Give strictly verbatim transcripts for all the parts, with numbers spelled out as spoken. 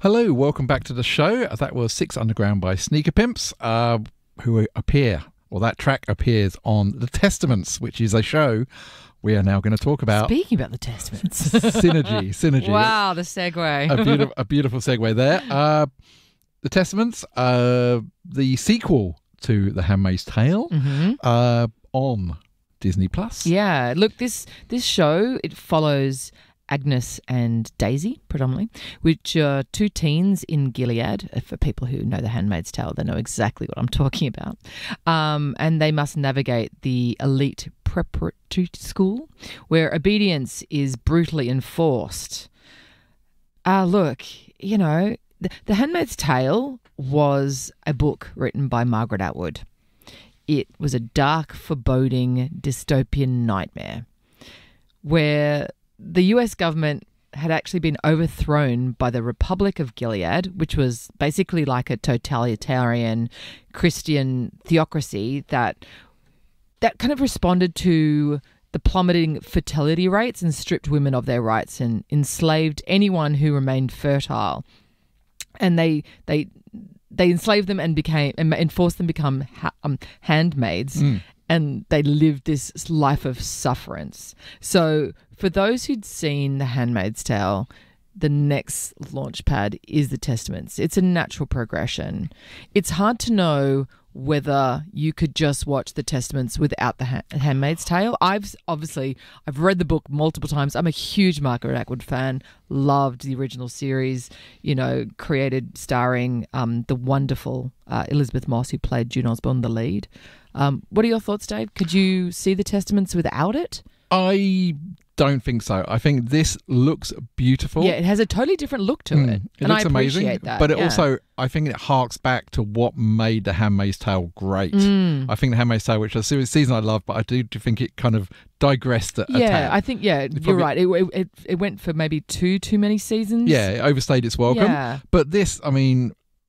Hello, welcome back to the show. That was Six Underground by Sneaker Pimps, uh, who appear, or that track appears on The Testaments, which is a show we are now going to talk about. Speaking about The Testaments. Synergy, Synergy. Wow, the segue. a, beautiful, a beautiful segue there. Uh, the Testaments, uh, the sequel to The Handmaid's Tale, Mm-hmm. uh, on Disney Plus. Yeah, look, this this show, it follows Agnes and Daisy, predominantly, which are two teens in Gilead. For people who know The Handmaid's Tale, they know exactly what I'm talking about. Um, and they must navigate the elite preparatory school where obedience is brutally enforced. Ah, uh, look, you know, the, the Handmaid's Tale was a book written by Margaret Atwood. It was a dark, foreboding, dystopian nightmare where the U S government had actually been overthrown by the Republic of Gilead, which was basically like a totalitarian Christian theocracy that that kind of responded to the plummeting fertility rates and stripped women of their rights and enslaved anyone who remained fertile. And they they they enslaved them and became and forced them to become ha- um, handmaids. Mm. And they lived this life of sufferance. So for those who'd seen The Handmaid's Tale, the next launch pad is The Testaments. It's a natural progression. It's hard to know whether you could just watch The Testaments without The Handmaid's Tale. I've obviously, I've read the book multiple times. I'm a huge Margaret Atwood fan, loved the original series, you know, created, starring um, the wonderful uh, Elizabeth Moss, who played June Osborne, the lead. Um, what are your thoughts, Dave? Could you see The Testaments without it? I don't think so. I think this looks beautiful. Yeah, it has a totally different look to mm, it. It and looks I appreciate amazing, that. but it yeah. also, I think it harks back to what made The Handmaid's Tale great. Mm. I think The Handmaid's Tale, which is a season I love, but I do, do think it kind of digressed a, yeah, a tad. I think, yeah, It you're probably- right. It, it it went for maybe two too many seasons. Yeah, it overstayed its welcome. Yeah. But this, I mean,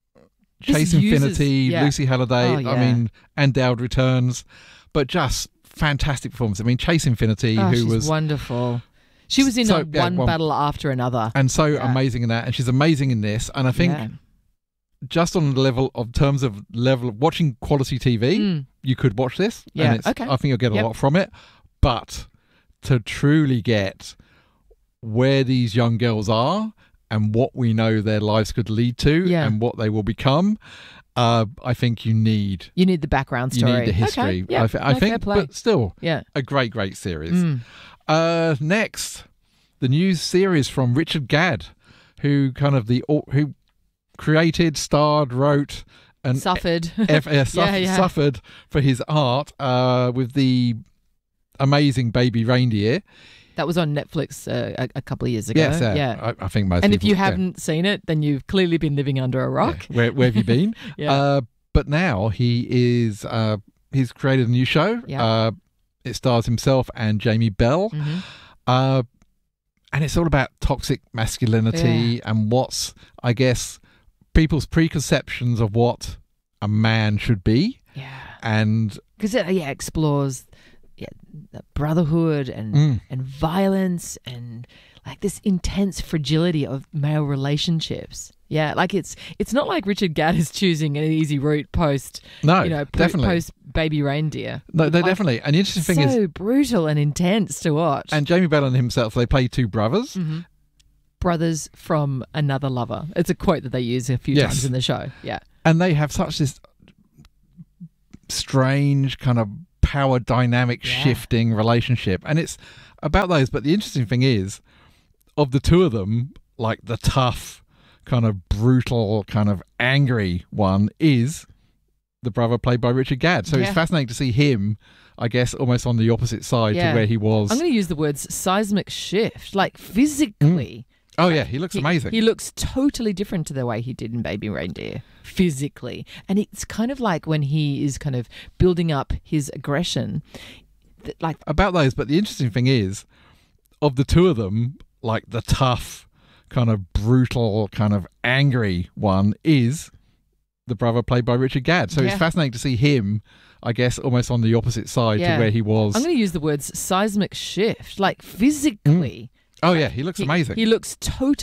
This Chase uses- Infinity, yeah. Lucy Halliday, Oh, yeah. I mean, and Dowd returns, but just fantastic performance. I mean, Chase Infinity, Oh, who she's was wonderful. She was in So- a yeah, one one- battle after another. and so Yeah. amazing in that, and she's amazing in this. And I think Yeah. just on the level of terms of level of watching quality T V, Mm. you could watch this. Yeah, and it's, okay. I think you'll get a Yep. lot from it. But to truly get where these young girls are and what we know their lives could lead to Yeah. and what they will become, uh, I think you need You need the background you story. need the history. Okay. Yeah. I, th- I No, fair think, play. but still, Yeah. a great, great series. Mm. Uh, next, the new series from Richard Gadd, who kind of the who created, starred, wrote, and Suffered. F- uh, suff- Yeah, yeah. suffered for his art uh, with the amazing Baby Reindeer. That was on Netflix uh, a, a couple of years ago. Yes, uh, yeah. I, I think most. And if people, you yeah. haven't seen it, then you've clearly been living under a rock. Yeah. Where, where have you been? Yeah. Uh, but now he is. Uh, he's created a new show. Yeah. Uh, it stars himself and Jamie Bell. Mhm. Uh, and it's all about toxic masculinity and what's, I guess, people's preconceptions of what a man should be. Yeah. And Because it yeah, explores yeah, the brotherhood and, Mm. and violence and like this intense fragility of male relationships. Yeah, like it's it's not like Richard Gadd is choosing an easy route post, no, you know, po- definitely. post Baby Reindeer. no, they Like, definitely. And the interesting thing so is, brutal and intense to watch. and Jamie Bell and himself, they play two brothers. Mhm. Brothers from another lover. It's a quote that they use a few Yes. times in the show. Yeah. And they have such this strange kind of power dynamic Yeah. shifting relationship. And it's about those. But the interesting thing is, of the two of them, like the tough, kind of brutal, kind of angry one is the brother played by Richard Gadd. So Yeah. it's fascinating to see him, I guess, almost on the opposite side Yeah. to where he was. I'm going to use the words seismic shift, like physically. oh, yeah, he looks He- amazing. He looks totally different to the way he did in Baby Reindeer, physically. And it's kind of like when he is kind of building up his aggression, th- like, about those. But the interesting thing is, of the two of them, like the tough, kind of brutal, kind of angry one is the brother played by Richard Gadd. So Yeah. it's fascinating to see him, I guess, almost on the opposite side Yeah. to where he was. I'm going to use the words seismic shift, like physically. oh, yeah, he looks He- amazing. He looks totally